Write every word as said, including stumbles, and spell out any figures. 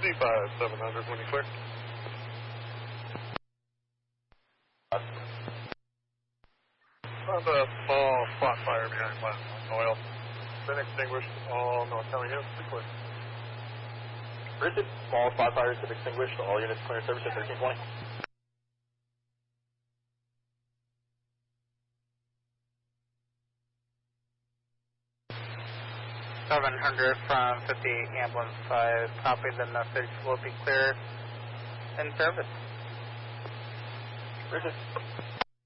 C five seven hundred when you clear. Found a small spot fire behind Platinum Oil. Been extinguished. All North County units be clear. Richard, small spot fires have extinguished. All units clear service at thirteen twenty. seven hundred from fifty-eight Ambulance five. Copy, the message will be clear in service. Richard.